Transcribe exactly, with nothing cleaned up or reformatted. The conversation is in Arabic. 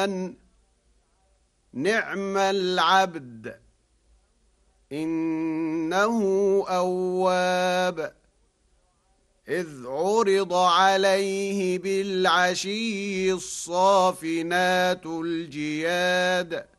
سليمان نعم العبد إنه أواب إذ عرض عليه بالعشي الصافنات الجياد